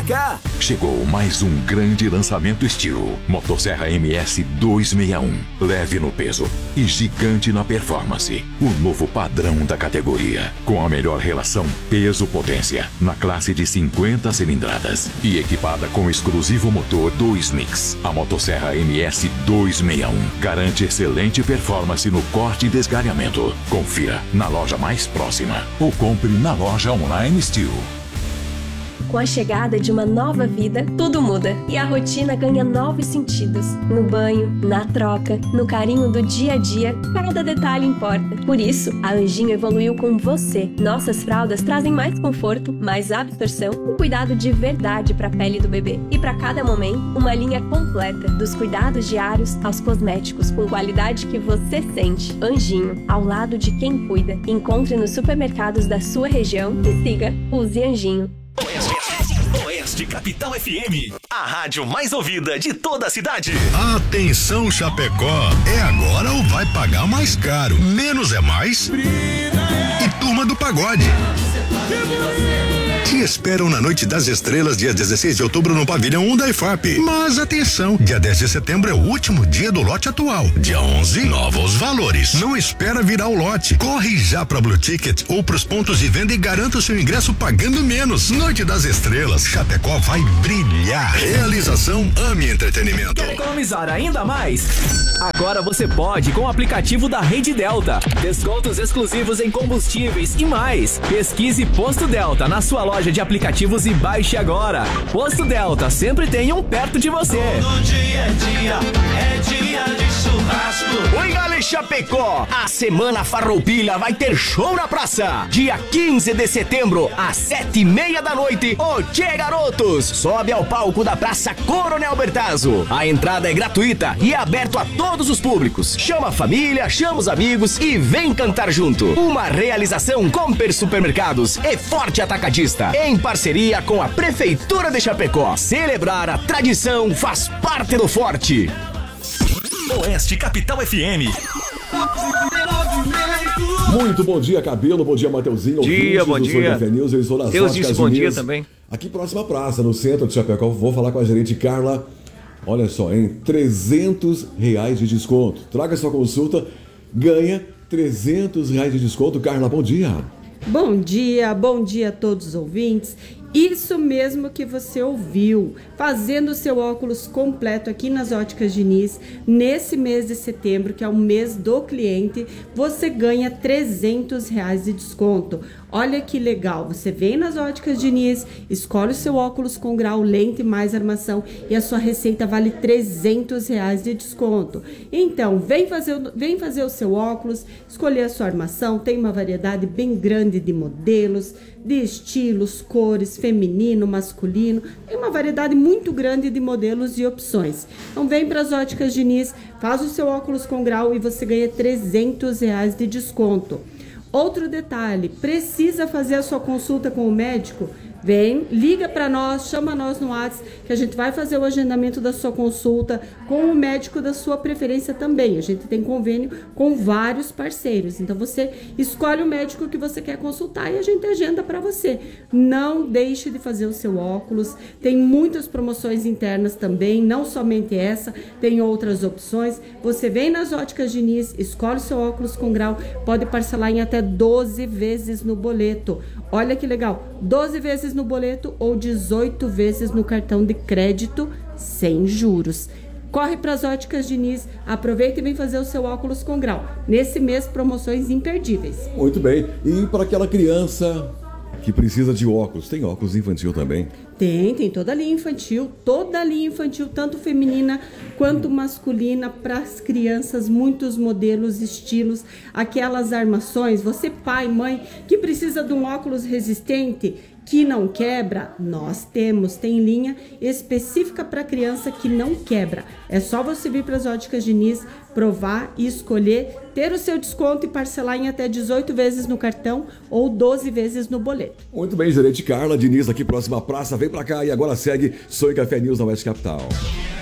pra cá! Chegou mais um grande lançamento estilo. Motosserra MS 261. Leve no peso e gigante na performance. O novo padrão da categoria. Com a melhor relação peso-potência. Na classe de 50 cilindradas. E equipada com exclusivo motor 2 Mix. A Motosserra MS 261 garante excelente performance no corte e desgalhamento. Confira na loja mais próxima. Ou compre na loja online Steel. Com a chegada de uma nova vida, tudo muda e a rotina ganha novos sentidos. No banho, na troca, no carinho do dia a dia, cada detalhe importa. Por isso, a Anjinho evoluiu com você. Nossas fraldas trazem mais conforto, mais absorção e cuidado de verdade para a pele do bebê. E para cada momento, uma linha completa, dos cuidados diários aos cosméticos com qualidade que você sente. Anjinho, ao lado de quem cuida. Encontre nos supermercados da sua região e siga Use Anjinho. Oeste Capital FM, a rádio mais ouvida de toda a cidade. Atenção, Chapecó, é agora ou vai pagar mais caro? Menos é mais? E Turma do Pagode. Te esperam na Noite das Estrelas, dia 16 de outubro, no pavilhão 1 da IFAP. Mas atenção, dia 10 de setembro é o último dia do lote atual. Dia 11, novos valores. Não espera virar o lote. Corre já pra Blue Ticket ou pros pontos de venda e garanta o seu ingresso pagando menos. Noite das Estrelas, Chapecó vai brilhar. Realização Ame Entretenimento. Quer economizar ainda mais? Agora você pode com o aplicativo da Rede Delta. Descontos exclusivos em combustíveis e mais. Pesquise Posto Delta na sua loja de aplicativos e baixe agora. Posto Delta, sempre tem um perto de você. Todo dia é dia de churrasco. Oi, galera Chapecó, a Semana Farroupilha vai ter show na praça. Dia 15 de setembro, às 7:30 da noite. Ô tchê, garotos, sobe ao palco da Praça Coronel Bertazzo. A entrada é gratuita e é aberto a todos os públicos. Chama a família, chama os amigos e vem cantar junto. Uma realização Comper Supermercados e Forte Atacadista, em parceria com a Prefeitura de Chapecó. Celebrar a tradição faz parte do Forte. Oeste Capital FM. Muito bom dia, Cabelo. Bom dia, Mateuzinho. Bom dia. News, eu sou das Deus disse bom dia também. Aqui próxima praça, no centro de Chapecó. Vou falar com a gerente Carla. Olha só, hein? R$300 de desconto. Traga sua consulta, ganha R$300 de desconto. Carla, bom dia. Bom dia a todos os ouvintes. Isso mesmo que você ouviu, fazendo o seu óculos completo aqui nas Óticas Diniz, nesse mês de setembro, que é o mês do cliente, você ganha R$300 de desconto. Olha que legal, você vem nas Óticas Diniz, escolhe o seu óculos com grau, lente mais armação e a sua receita vale R$300 de desconto. Então, vem fazer o seu óculos, escolher a sua armação, tem uma variedade bem grande de modelos, de estilos, cores, feminino, masculino, tem uma variedade muito grande de modelos e opções. Então vem para as Óticas Diniz, faz o seu óculos com grau e você ganha R$300 de desconto. Outro detalhe, precisa fazer a sua consulta com o médico? Vem, liga para nós, chama nós no WhatsApp, que a gente vai fazer o agendamento da sua consulta com o médico da sua preferência também. A gente tem convênio com vários parceiros. Então você escolhe o médico que você quer consultar e a gente agenda para você. Não deixe de fazer o seu óculos. Tem muitas promoções internas também, não somente essa, tem outras opções. Você vem nas Óticas Diniz, escolhe o seu óculos com grau, pode parcelar em até 12 vezes no boleto. Olha que legal, 12 vezes no boleto ou 18 vezes no cartão de crédito sem juros. Corre para as Óticas Diniz, aproveita e vem fazer o seu óculos com grau. Nesse mês, promoções imperdíveis. Muito bem, e para aquela criança que precisa de óculos, tem óculos infantil também? Tem toda a linha infantil, tanto feminina quanto masculina, para as crianças, muitos modelos, estilos, aquelas armações. Você, pai, mãe, que precisa de um óculos resistente, que não quebra, nós tem linha específica para criança que não quebra. É só você vir para as Óticas Diniz, provar e escolher, ter o seu desconto e parcelar em até 18 vezes no cartão ou 12 vezes no boleto. Muito bem, gerente Carla Diniz, aqui próxima praça, vem pra cá e agora segue Sonho Café News na Oeste Capital.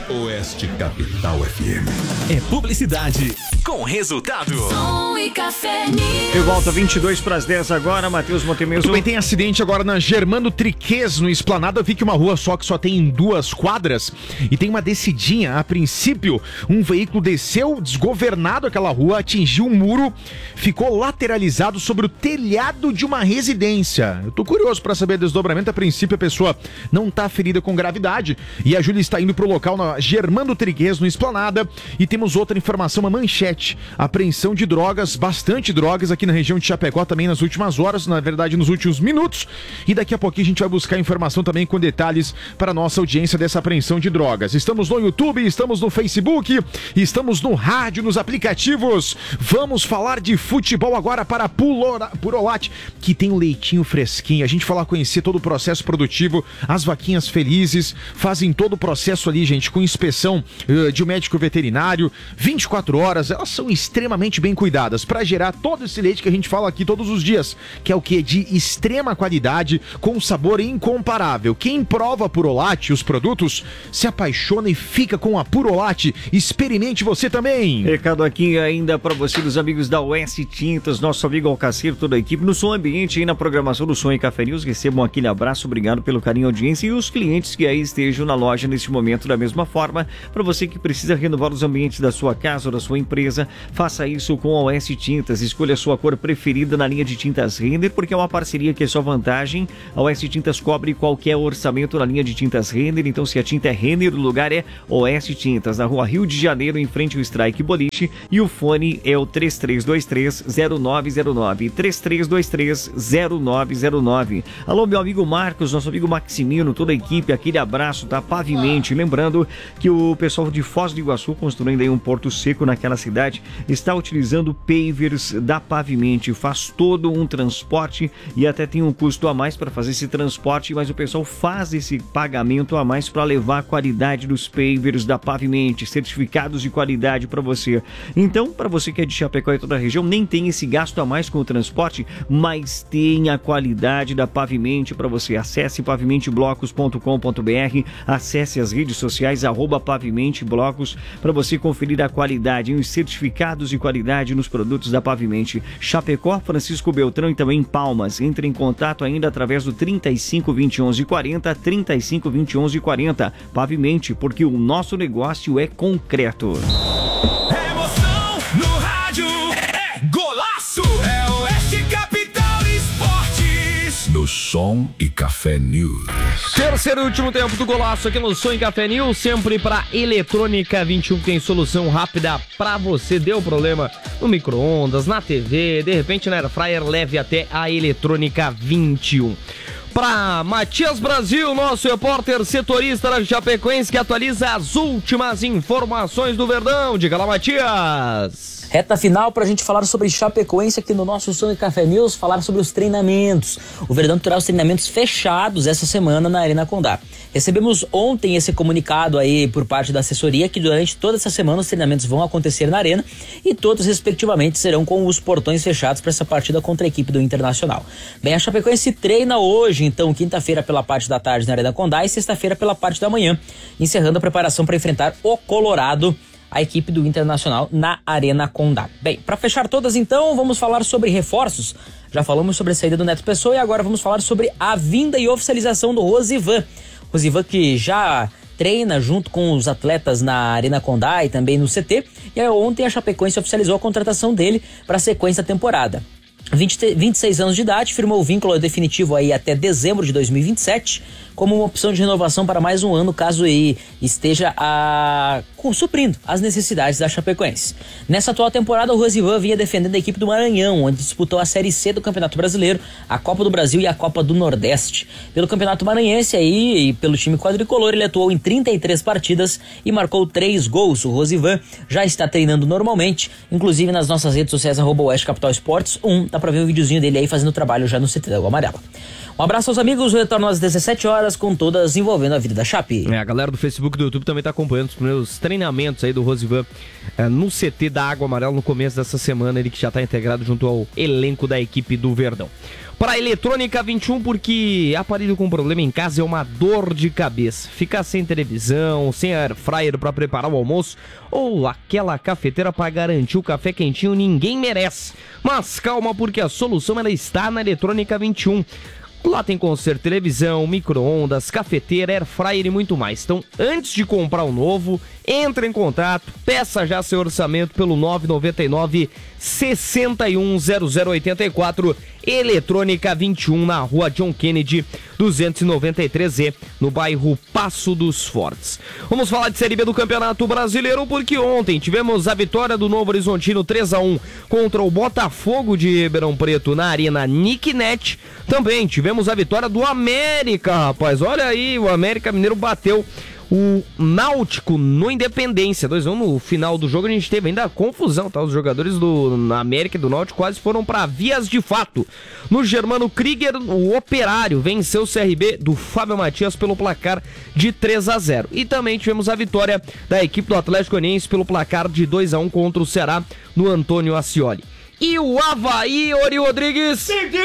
Oeste Capital FM. É publicidade com resultado. Som e Café News. Eu volto 22 para as 10 agora, Matheus Montemeso. Muito bem, tem acidente agora na Germano Triquês, no Esplanada. Eu vi que uma rua só que só tem 2 quadras e tem uma descidinha. A princípio, um veículo desceu desgovernado aquela rua, atingiu um muro, ficou lateralizado sobre o telhado de uma residência. Eu tô curioso para saber o desdobramento. A princípio, a pessoa não tá ferida com gravidade e a Júlia está indo pro local na Germano Triquês, no Esplanada. E temos outra informação, uma manchete. Apreensão de drogas, bastante drogas aqui na região de Chapecó também nas últimas horas, na verdade nos últimos minutos. E daqui a pouquinho a gente vai buscar informação também com detalhes para a nossa audiência dessa apreensão de drogas. Estamos no YouTube, estamos no Facebook, estamos no rádio, nos aplicativos. Vamos falar de futebol agora para a Purolate, que tem um leitinho fresquinho. A gente vai lá conhecer todo o processo produtivo, as vaquinhas felizes, fazem todo o processo ali, gente, com inspeção de um médico veterinário, 24 horas, elas são extremamente bem cuidadas para gerar todo esse leite que a gente fala aqui todos os dias, que é o que? De extrema qualidade, com um sabor incomparável. Quem prova a Purolate, os produtos, se apaixona e fica com a Purolate. Experimente você também. Recado aqui ainda para você dos amigos da Oeste Tintas, nosso amigo Alcaceiro, toda a equipe, no Som Ambiente e na programação do Som e Café News. Recebam aquele abraço, obrigado pelo carinho e audiência e os clientes que aí estejam na loja neste momento da mesma forma. Para você que precisa renovar os ambientes da sua casa ou da sua empresa, faça isso com a Oeste Tintas. Escolha a sua cor preferida na linha de tintas Renner, porque é uma parceria que é só vantagem. A Oeste Tintas cobre qualquer orçamento na linha de tintas Renner, então se a tinta é Renner, o lugar é Oeste Tintas, na rua Rio de Janeiro, em frente ao Strike Boliche, e o fone é o 3323-0909, 3323-0909. Alô, meu amigo Marcos, nosso amigo Maximino, toda a equipe, aquele abraço, tá? Pavimente, lembrando que o pessoal de Foz do Iguaçu, construindo aí um porto seco naquela cidade, está utilizando pavers da Pavimente, faz todo um transporte e até tem um custo a mais para fazer esse transporte, mas o pessoal faz esse pagamento a mais para levar a qualidade dos pavers da Pavimente, certificados de qualidade para você. Então, para você que é de Chapecó e toda a região, nem tem esse gasto a mais com o transporte, mas tem a qualidade da Pavimente para você. Acesse pavimenteblocos.com.br, acesse as redes sociais @pavimenteblocos para você conferir a qualidade e os certificados de qualidade nos produtos da Pavimente. Chapecó, Francisco Beltrão e também Palmas. Entre em contato ainda através do 35 20 11 40, 35 20 11 40. Pavimente, porque o nosso negócio é concreto. Emoção no rádio é golaço. É Oeste Capital Esportes. No Som e Café News. Terceiro e último tempo do golaço aqui no Som e Café News, sempre para Eletrônica 21, que tem solução rápida para você. Deu problema no micro-ondas, na TV, de repente na Air Fryer, leve até a Eletrônica 21. Para Matias Brasil, nosso repórter setorista da Chapecoense, que atualiza as últimas informações do Verdão. Diga lá, Matias. Reta final para a gente falar sobre Chapecoense aqui no nosso Som e Café News, falar sobre os treinamentos. O Verdão terá os treinamentos fechados essa semana na Arena Condá. Recebemos ontem esse comunicado aí por parte da assessoria que durante toda essa semana os treinamentos vão acontecer na Arena e todos respectivamente serão com os portões fechados para essa partida contra a equipe do Internacional. Bem, a Chapecoense treina hoje, então, quinta-feira pela parte da tarde na Arena Condá e sexta-feira pela parte da manhã, encerrando a preparação para enfrentar o Colorado, a equipe do Internacional, na Arena Condá. Bem, para fechar todas então, vamos falar sobre reforços. Já falamos sobre a saída do Neto Pessoa e agora vamos falar sobre a vinda e oficialização do Rosivan. Rosivan que já treina junto com os atletas na Arena Condá e também no CT. E aí, ontem a Chapecoense oficializou a contratação dele para a sequência da temporada. 26 anos de idade, firmou o vínculo definitivo aí até dezembro de 2027, como uma opção de renovação para mais um ano, caso ele esteja suprindo as necessidades da Chapecoense. Nessa atual temporada, o Rosivan vinha defendendo a equipe do Maranhão, onde disputou a Série C do Campeonato Brasileiro, a Copa do Brasil e a Copa do Nordeste. Pelo Campeonato Maranhense aí, e pelo time quadricolor, ele atuou em 33 partidas e marcou 3 gols. O Rosivan já está treinando normalmente, inclusive nas nossas redes sociais, @Oeste Capital Esportes 1, dá pra ver um videozinho dele aí fazendo trabalho já no CT da Água Amarela. Um abraço aos amigos, eu retorno às 17 horas com todas envolvendo a vida da Chape. A galera do Facebook e do YouTube também tá acompanhando os primeiros treinamentos aí do Rosivan no CT da Água Amarela no começo dessa semana, ele que já tá integrado junto ao elenco da equipe do Verdão. Para a Eletrônica 21, porque aparelho com problema em casa é uma dor de cabeça. Ficar sem televisão, sem air fryer para preparar o almoço ou aquela cafeteira para garantir o café quentinho, ninguém merece. Mas calma, porque a solução ela está na Eletrônica 21. Lá tem conserto, televisão, micro-ondas, cafeteira, air fryer e muito mais. Então, antes de comprar um novo, entre em contato, peça já seu orçamento pelo 999-610084, Eletrônica 21, na rua John Kennedy, 293E, no bairro Passo dos Fortes. Vamos falar de Série B do Campeonato Brasileiro, porque ontem tivemos a vitória do Novo Horizontino 3-1 contra o Botafogo de Ribeirão Preto na Arena Nicknet. Também tivemos a vitória do América, rapaz. Olha aí, o América Mineiro bateu o Náutico no Independência 2-1. No final do jogo a gente teve ainda confusão, tá? Os jogadores do América e do Náutico quase foram para vias de fato. No Germano Krieger, o Operário venceu o CRB do Fábio Matias pelo placar de 3-0. E também tivemos a vitória da equipe do Atlético Goianiense pelo placar de 2-1 contra o Ceará no Antônio Ascioli. E o Avaí, Ori Rodrigues,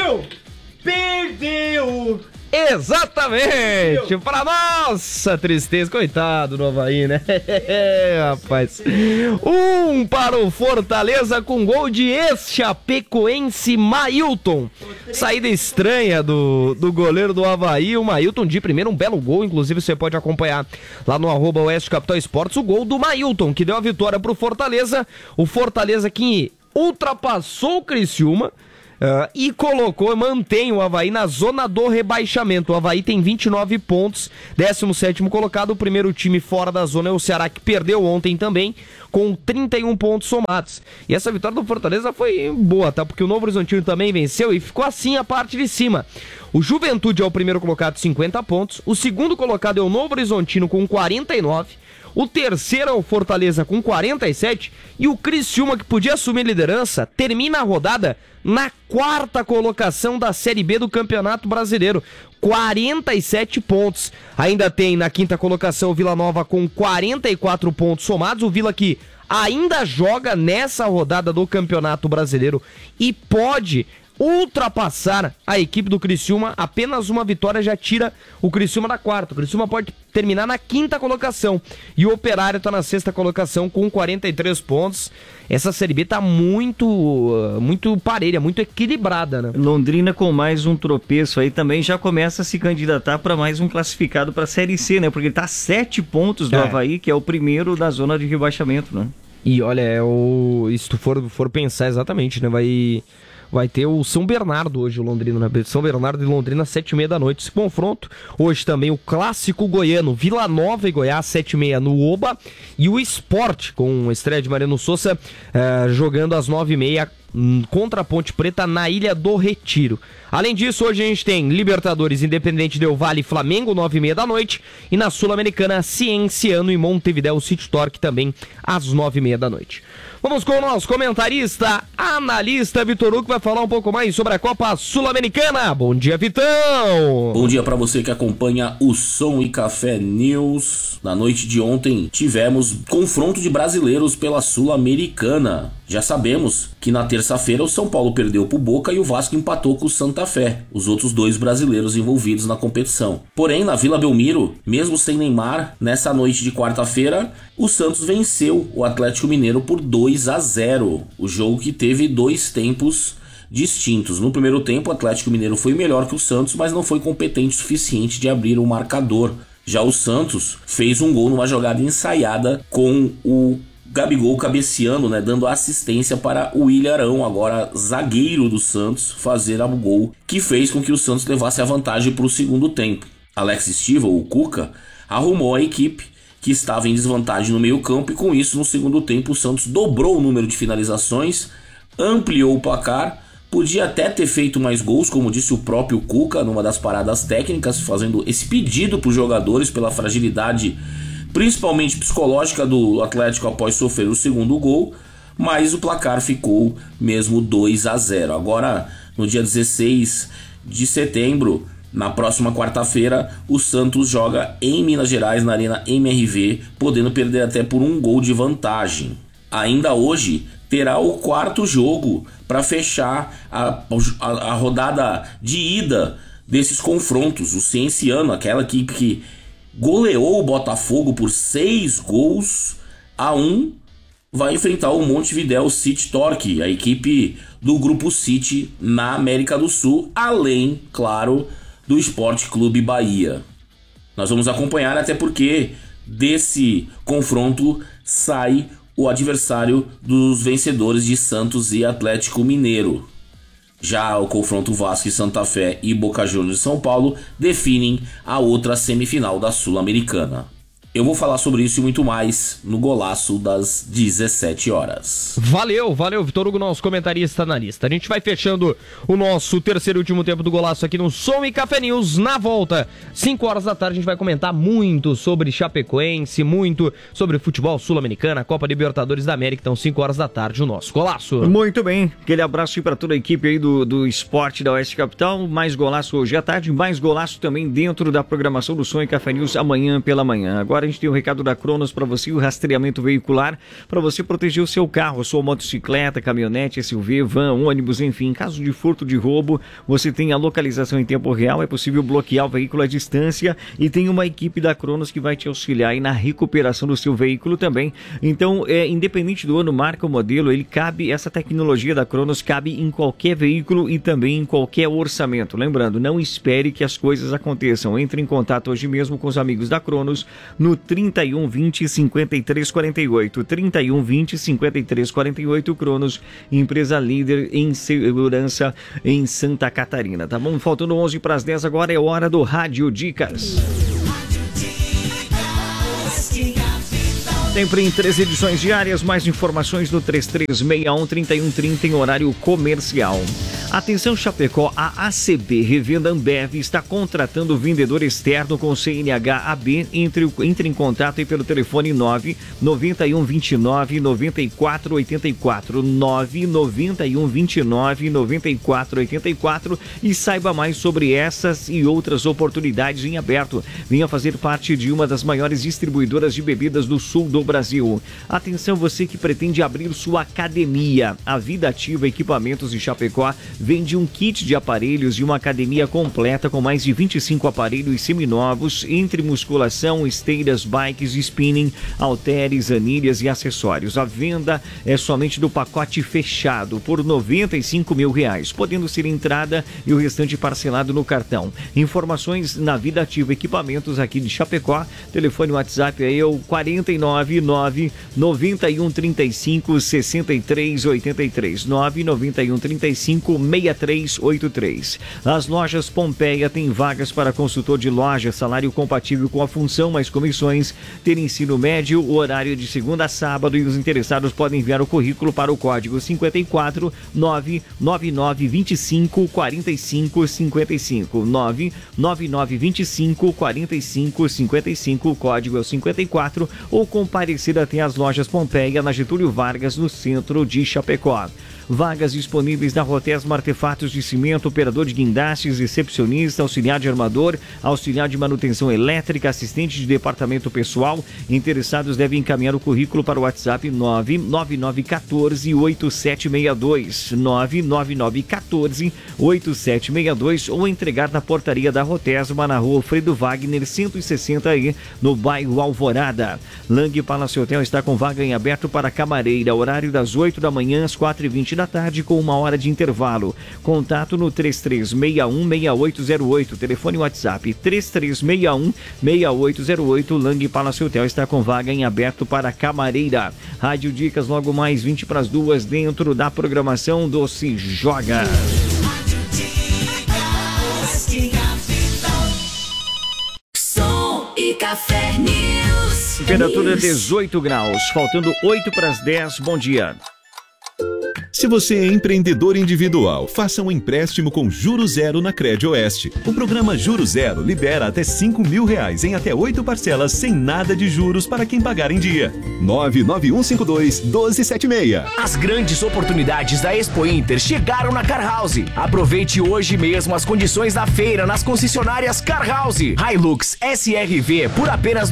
perdeu! Exatamente! Para nossa tristeza, coitado do Avaí, né? Rapaz. Para o Fortaleza com gol de ex-chapecoense Mailton. Saída estranha do goleiro do Avaí, o Mailton de primeiro, um belo gol, inclusive você pode acompanhar lá no @Oeste Capital Esportes, o gol do Mailton, que deu a vitória pro Fortaleza. O Fortaleza que ultrapassou o Criciúma, e mantém o Avaí na zona do rebaixamento. O Avaí tem 29 pontos, 17º colocado. O primeiro time fora da zona é o Ceará, que perdeu ontem também, com 31 pontos somados. E essa vitória do Fortaleza foi boa, tá? Porque o Novo Horizontino também venceu e ficou assim a parte de cima. O Juventude é o primeiro colocado, 50 pontos. O segundo colocado é o Novo Horizontino com 49. O terceiro é o Fortaleza com 47 e o Criciúma, que podia assumir a liderança, termina a rodada na 4ª colocação da Série B do Campeonato Brasileiro, 47 pontos. Ainda tem na 5ª colocação o Vila Nova com 44 pontos somados, o Vila que ainda joga nessa rodada do Campeonato Brasileiro e pode ultrapassar a equipe do Criciúma. Apenas uma vitória já tira o Criciúma da 4ª. O Criciúma pode terminar na 5ª colocação e o Operário está na 6ª colocação com 43 pontos. Essa Série B tá muito parelha, muito equilibrada, né? Londrina com mais um tropeço aí também já começa a se candidatar para mais um classificado para a Série C, né? Porque ele tá a 7 pontos do Avaí, que é o primeiro da zona de rebaixamento, né? E olha, se tu for pensar exatamente, né? Vai ter o São Bernardo hoje, o Londrina, né? São Bernardo e Londrina, 7h30 da noite. Esse confronto. Hoje também o clássico goiano, Vila Nova e Goiás, 7h30 no Oba. E o Sport, com a estreia de Mariano Souza, jogando às 9h30 contra a Ponte Preta na Ilha do Retiro. Além disso, hoje a gente tem Libertadores, Independente Del Valle e Flamengo, 9h30 da noite. E na Sul-Americana, Cienciano e Montevidéu City Torque também às 9h30 da noite. Vamos com o nosso comentarista, analista Vitor Hugo, que vai falar um pouco mais sobre a Copa Sul-Americana. Bom dia, Vitão! Bom dia para você que acompanha o Som e Café News. Na noite de ontem tivemos confronto de brasileiros pela Sul-Americana. Já sabemos que na terça-feira o São Paulo perdeu pro Boca e o Vasco empatou com o Santa Fé, os outros dois brasileiros envolvidos na competição. Porém, na Vila Belmiro, mesmo sem Neymar, nessa noite de quarta-feira, o Santos venceu o Atlético Mineiro por 2-0. O jogo que teve 2 tempos distintos. No primeiro tempo, o Atlético Mineiro foi melhor que o Santos, mas não foi competente o suficiente de abrir o marcador. Já o Santos fez um gol numa jogada ensaiada com o Gabigol cabeceando, né, dando assistência para o Willian Arão, agora zagueiro do Santos, fazer o gol que fez com que o Santos levasse a vantagem para o segundo tempo. Alex Estiva, o Cuca, arrumou a equipe que estava em desvantagem no meio campo e com isso no segundo tempo o Santos dobrou o número de finalizações, ampliou o placar, podia até ter feito mais gols, como disse o próprio Cuca numa das paradas técnicas, fazendo esse pedido para os jogadores pela fragilidade principalmente psicológica do Atlético após sofrer o segundo gol, mas o placar ficou mesmo 2-0. Agora, no dia 16 de setembro, Na próxima quarta-feira, o Santos joga em Minas Gerais, na Arena MRV, podendo perder até por 1 gol de vantagem. Ainda hoje, terá o quarto jogo para fechar a rodada de ida desses confrontos. O Cienciano, aquela equipe que goleou o Botafogo por 6-1, vai enfrentar o Montevidéu City Torque, a equipe do Grupo City na América do Sul, além, claro, do Sport Clube Bahia. Nós vamos acompanhar, até porque desse confronto sai o adversário dos vencedores de Santos e Atlético Mineiro. Já o confronto Vasco e Santa Fé e Boca Juniors de São Paulo definem a outra semifinal da Sul-Americana. Eu vou falar sobre isso e muito mais no Golaço das 17 horas. Valeu, Vitor Hugo, nosso comentarista analista. A gente vai fechando o nosso terceiro e último tempo do Golaço aqui no Som e Café News. Na volta, 5 horas da tarde, a gente vai comentar muito sobre Chapecoense, muito sobre futebol sul-americano, Copa Libertadores da América. Então, 5 horas da tarde, o nosso Golaço. Muito bem, aquele abraço aí pra toda a equipe aí do esporte da Oeste Capital. Mais Golaço hoje à tarde, mais Golaço também dentro da programação do Som e Café News amanhã pela manhã. Agora a gente tem o recado da Cronos para você, o rastreamento veicular, para você proteger o seu carro, a sua motocicleta, caminhonete, SUV, van, ônibus, enfim. Em caso de furto, de roubo, você tem a localização em tempo real, é possível bloquear o veículo à distância e tem uma equipe da Cronos que vai te auxiliar aí na recuperação do seu veículo também. Então, independente do ano, marca, o modelo, essa tecnologia da Cronos cabe em qualquer veículo e também em qualquer orçamento. Lembrando, não espere que as coisas aconteçam. Entre em contato hoje mesmo com os amigos da Cronos no 31 20 53 48. 31 20 53 48. Cronos, empresa líder em segurança em Santa Catarina. Tá bom? Faltando 11 para as 10 agora, é hora do Rádio Dicas. Sempre em 3 edições diárias, mais informações no 3361-3130 em horário comercial. Atenção Chapecó, a ACB Revenda Ambev está contratando vendedor externo com CNH AB. Entre em contato aí pelo telefone 99129-9484, 99129-9484 e saiba mais sobre essas e outras oportunidades em aberto. Venha fazer parte de uma das maiores distribuidoras de bebidas do sul do Brasil. Atenção você que pretende abrir sua academia. A Vida Ativa Equipamentos de Chapecó vende um kit de aparelhos e uma academia completa com mais de 25 aparelhos seminovos, entre musculação, esteiras, bikes, spinning, halteres, anilhas e acessórios. A venda é somente do pacote fechado por R$95 mil, podendo ser entrada e o restante parcelado no cartão. Informações na Vida Ativa Equipamentos aqui de Chapecó. Telefone WhatsApp aí é o 499-9135-6383, 99135-6383. As lojas Pompeia têm vagas para consultor de loja, salário compatível com a função, mais comissões, ter ensino médio, o horário é de segunda a sábado e os interessados podem enviar o currículo para o código 54 99925 45 55, 99925 45 55, o código é o 54, ou comparecer até as lojas Pompeia na Getúlio Vargas, no centro de Chapecó. Vagas disponíveis na Rotesma Artefatos de Cimento, operador de guindastes, recepcionista, auxiliar de armador, auxiliar de manutenção elétrica, assistente de departamento pessoal. Interessados devem encaminhar o currículo para o WhatsApp 99914-8762, 99914-8762 ou entregar na portaria da Rotesma, na rua Alfredo Wagner, 160E, no bairro Alvorada. Lang Palace Hotel está com vaga em aberto para camareira, horário das 8 da manhã às 4h20 da tarde, com 1 hora de intervalo. Contato no 3361-6808, telefone WhatsApp 3361-6808. Lang Palace Hotel está com vaga em aberto para camareira. Rádio Dicas, logo mais 20 para as 2, dentro da programação do Se Joga. Som e Café News. Temperatura 18 graus, faltando 8 para as 10. Bom dia. Se você é empreendedor individual, faça um empréstimo com juros zero na CredOeste. O programa Juros Zero libera até R$5.000 em até 8 parcelas sem nada de juros para quem pagar em dia. 99152-1276. As grandes oportunidades da Expo Inter chegaram na Car House. Aproveite hoje mesmo as condições da feira nas concessionárias Car House. Hilux SRV por apenas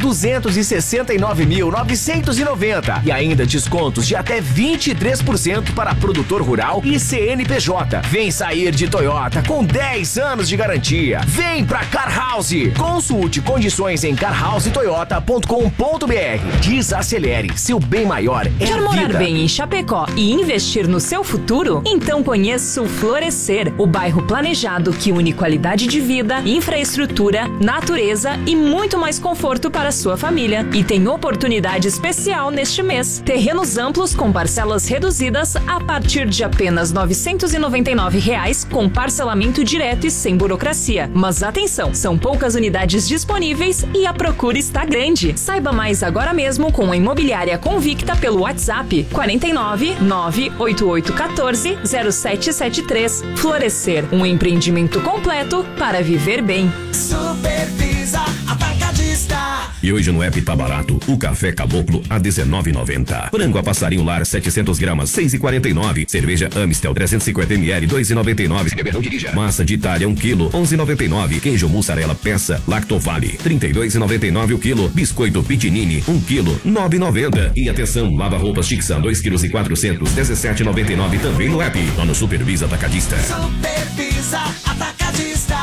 R$269.990 e ainda descontos de até 23% para produtor rural e CNPJ. Vem sair de Toyota com 10 anos de garantia. Vem pra Car House. Consulte condições em carhousetoyota.com.br. Desacelere, seu bem maior é Quer a morar vida. bem em Chapecó e investir no seu futuro? Então conheça o Florescer, o bairro planejado que une qualidade de vida, infraestrutura, natureza e muito mais conforto para a sua família. E tem oportunidade especial neste mês. Terrenos amplos com parcelas reduzidas a partir de apenas R$ 999 com parcelamento direto e sem burocracia. Mas atenção, são poucas unidades disponíveis e a procura está grande. Saiba mais agora mesmo com a Imobiliária Convicta pelo WhatsApp 49 98814 0773. Florescer, um empreendimento completo para viver bem. Supervisa Atacadista. E hoje no app tá barato. O café Caboclo a R$19,90. Frango a passarinho lar 700 gramas, R$6,49. Cerveja Amstel 350 ml, R$2,99. Se beber não dirija. Massa de Itália 1 kg, R$11,99. Queijo mussarela peça Lactovale, R$32,99 o quilo. Biscoito Pitinini 1 kg, R$9,90. E atenção, lava roupas Tixan 2,4 kg, R$17,99 também no app. Lá no Supervisa Atacadista. Supervisa Atacadista.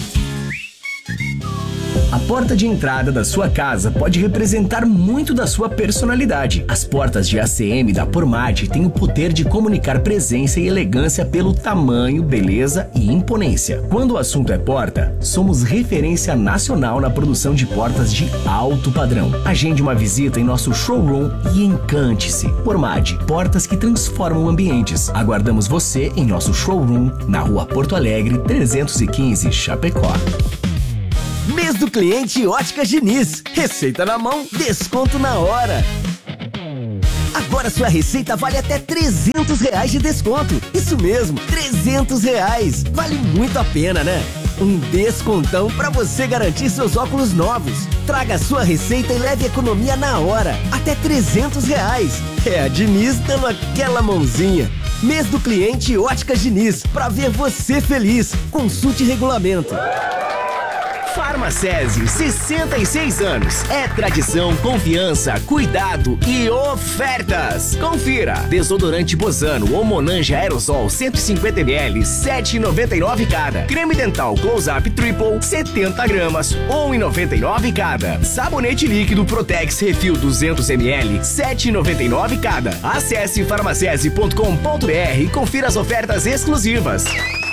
A porta de entrada da sua casa pode representar muito da sua personalidade. As portas de ACM da Pormate têm o poder de comunicar presença e elegância pelo tamanho, beleza e imponência. Quando o assunto é porta, somos referência nacional na produção de portas de alto padrão. Agende uma visita em nosso showroom e encante-se. Pormate, portas que transformam ambientes. Aguardamos você em nosso showroom na Rua Porto Alegre, 315, Chapecó. Mês do cliente Óticas Diniz. Receita na mão, desconto na hora. Agora sua receita vale até R$300 de desconto. Isso mesmo, R$300. Vale muito a pena, né? Um descontão para você garantir seus óculos novos. Traga sua receita e leve economia na hora. Até R$300. É a Diniz dando aquela mãozinha. Mês do cliente Óticas Diniz. Pra ver você feliz. Consulte regulamento. Farmacese, 66 anos. É tradição, confiança, cuidado e ofertas. Confira. Desodorante Bozano ou Monange Aerosol 150 ml, R$7,99 cada. Creme dental Close-Up Triple, 70 gramas, R$1,99 cada. Sabonete líquido Protex Refil 200 ml, R$7,99 cada. Acesse farmacese.com.br e confira as ofertas exclusivas.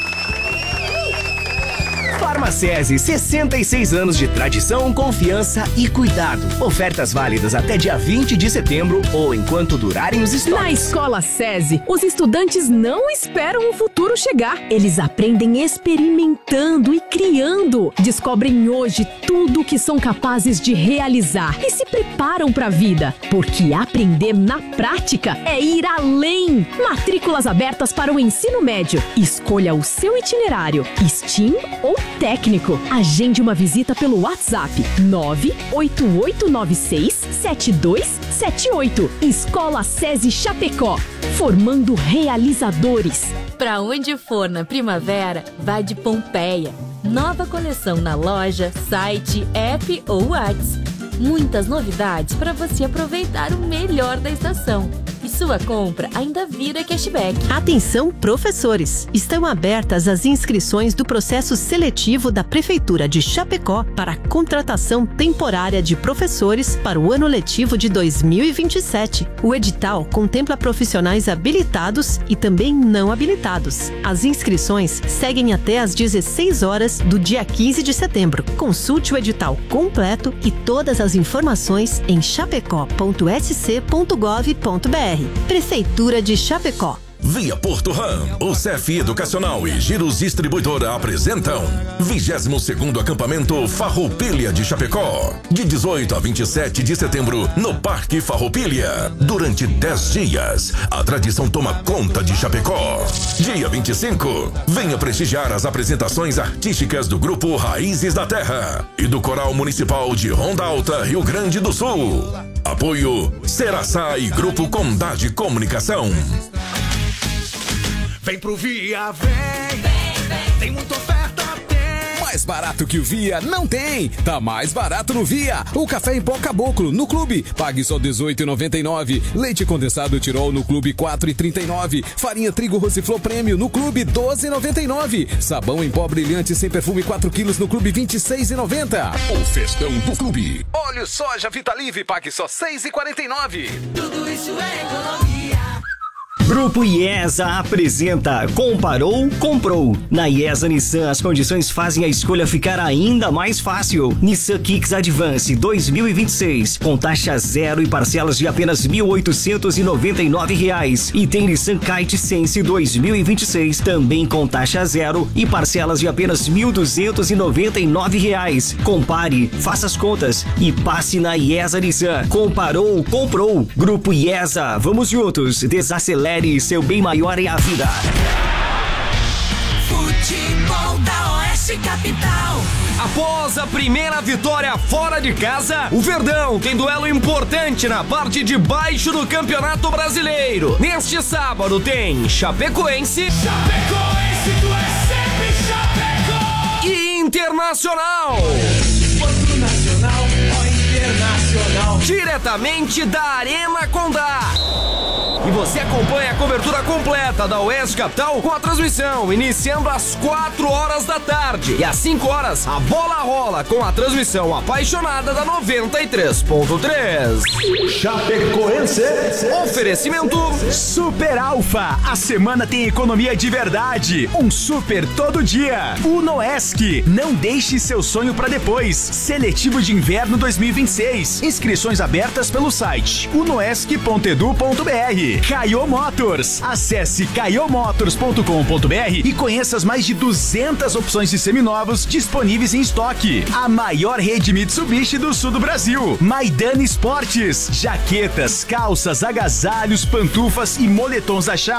Farmacese, 66 anos de tradição, confiança e cuidado. Ofertas válidas até dia 20 de setembro ou enquanto durarem os estoques. Na Escola SESI, os estudantes não esperam o futuro chegar. Eles aprendem experimentando e criando. Descobrem hoje tudo o que são capazes de realizar e se preparam para a vida. Porque aprender na prática é ir além. Matrículas abertas para o ensino médio. Escolha o seu itinerário, STEAM ou técnico. Agende uma visita pelo WhatsApp 98896-7278. Escola SESI Chapecó, formando realizadores. Pra onde for na primavera, vá de Pompeia. Nova coleção na loja, site, app ou WhatsApp. Muitas novidades para você aproveitar o melhor da estação. E sua compra ainda vira cashback. Atenção, professores! Estão abertas as inscrições do processo seletivo da Prefeitura de Chapecó para a contratação temporária de professores para o ano letivo de 2027. O edital contempla profissionais habilitados e também não habilitados. As inscrições seguem até às 16 horas do dia 15 de setembro. Consulte o edital completo e todas as informações em chapecó.sc.gov.br. Prefeitura de Chapecó. Via Porto Ram, o CEF Educacional e Giros Distribuidora apresentam 22º Acampamento Farroupilha de Chapecó, de 18 a 27 de setembro, no Parque Farroupilha. Durante 10 dias, a tradição toma conta de Chapecó. Dia 25, venha prestigiar as apresentações artísticas do Grupo Raízes da Terra e do Coral Municipal de Ronda Alta, Rio Grande do Sul. Apoio Seraçá e Grupo Condade Comunicação. Vem pro Via, vem. Tem muita oferta, tem. Mais barato que o Via não tem. Tá mais barato no Via. O café em pó Caboclo no Clube, pague só R$18,99. Leite condensado Tirol no Clube, R$4,39. Farinha Trigo Rosiflor Prêmio no Clube, R$12,99. Sabão em pó brilhante sem perfume 4 quilos no Clube, R$26,90. O festão do Clube. Óleo soja Vitalive, pague só R$6,49. Tudo isso é economia. Grupo IESA apresenta Comparou, Comprou. Na IESA Nissan, as condições fazem a escolha ficar ainda mais fácil. Nissan Kicks Advance 2026, com taxa zero e parcelas de apenas R$1.899. E tem Nissan Kite Sense 2026, também com taxa zero e parcelas de apenas R$1.299. Compare, faça as contas e passe na IESA Nissan. Comparou, Comprou. Grupo IESA, vamos juntos, desacelere. Seu bem maior é a vida. Futebol da Oeste Capital. Após a primeira vitória fora de casa, o Verdão tem duelo importante na parte de baixo do Campeonato Brasileiro. Neste sábado tem Chapecoense. Chapecoense, tu é sempre Chapecó. E Internacional. Quanto nacional, ó internacional. Diretamente da Arena Condá. E você acompanha a cobertura completa da Oeste Capital com a transmissão, iniciando às 4 horas da tarde. E às 5 horas, a bola rola com a transmissão apaixonada da 93.3. Chapecoense. Oferecimento Super Alfa. A semana tem economia de verdade. Um super todo dia. Unoesc. Não deixe seu sonho para depois. Seletivo de Inverno 2026. Inscrições abertas pelo site unoesc.edu.br. Caio Motors. Acesse caiomotors.com.br e conheça as mais de 200 opções de seminovos disponíveis em estoque. A maior rede Mitsubishi do sul do Brasil. Maidana Esportes. Jaquetas, calças, agasalhos, pantufas e moletons da Chapa.